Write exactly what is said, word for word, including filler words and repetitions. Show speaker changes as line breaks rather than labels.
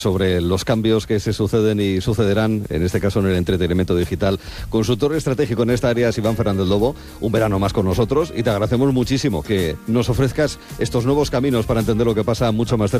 sobre los cambios que se suceden y sucederán, en este caso en el entretenimiento digital. Consultor estratégico en esta área es Iván Fernández Lobo, un verano más con nosotros, y te agradecemos muchísimo que nos ofrezcas estos nuevos caminos para entender lo que pasa mucho más cerca